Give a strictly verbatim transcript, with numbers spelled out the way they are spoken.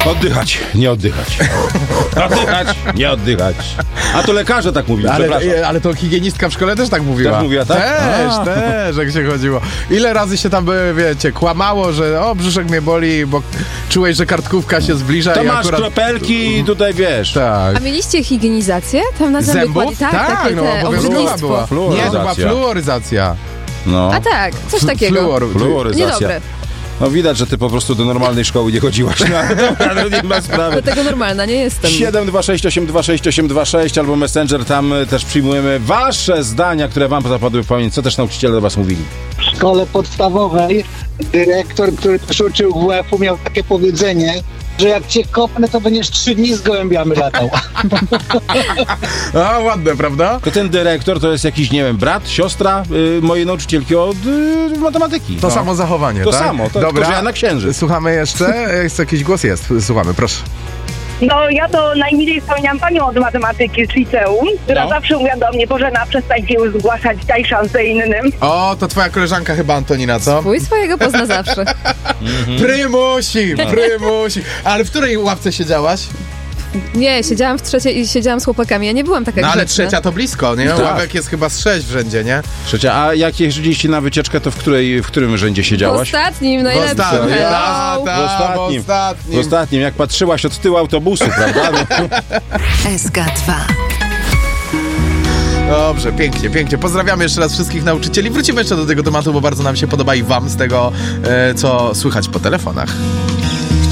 Oddychać, nie oddychać. Oddychać, nie oddychać. A to lekarze tak mówili, ale, przepraszam. ale to higienistka w szkole też tak mówiła. Też mówiła, tak? Też, A. też, jak się chodziło. Ile razy się tam, by, wiecie, kłamało, że o, brzuszek mnie boli, bo czułeś, że kartkówka się zbliża. To i masz akurat... kropelki i tutaj wiesz. Tak. A mieliście higienizację? Tam na zęby Zębów? kładli? Tak, tak, takie no te obowiązkowa ogrodnictwo. była. Fluoryzacja. Nie, to była fluoryzacja. No. A tak, coś takiego. Fluor. Fluoryzacja. Niedobre. No widać, że ty po prostu do normalnej szkoły nie chodziłaś. No, ale nie ma sprawy. Do tego normalna nie jestem. siedem dwa sześć osiem dwa sześć osiem dwa sześć albo Messenger, tam też przyjmujemy wasze zdania, które wam zapadły w pamięć, co też nauczyciele do was mówili. W szkole podstawowej dyrektor, który też uczył W F u, miał takie powiedzenie, że jak cię kopnę, to będziesz trzy dni z gołębiami latał. A, ładne, prawda? To ten dyrektor to jest jakiś, nie wiem, brat, siostra y, mojej nauczycielki od y, matematyki. To no. samo zachowanie, To tak? samo, to Dobra. tylko, że ja na księżyc. Słuchamy jeszcze? Jest jakiś głos? Jest. Słuchamy, proszę. No ja to najmilej wspominam panią od matematyki z liceum, która No. zawsze mówiła do mnie, Bożena, przestańcie już zgłaszać, daj szansę innym. O, to twoja koleżanka chyba, Antonina, co? Swój swojego pozna zawsze. Prymusi, prymusi. Ale w której ławce siedziałaś? Nie, siedziałam w trzeciej i siedziałam z chłopakami. Ja nie byłam taka No ale grzeczna. trzecia to blisko, nie? Tak. Ławek jest chyba z sześć w rzędzie, nie? Trzecia, a jak jeździliście na wycieczkę, to w, której, w którym rzędzie W siedziałaś? ostatnim, najlepszym. ostatnim, Hello. ta, ta, W ostatnim. w ostatnim. W ostatnim, jak patrzyłaś od tyłu autobusu, prawda? No. S K dwa. Dobrze, pięknie, pięknie. Pozdrawiamy jeszcze raz wszystkich nauczycieli. Wrócimy jeszcze do tego tematu, bo bardzo nam się podoba i wam z tego, e, co słychać po telefonach.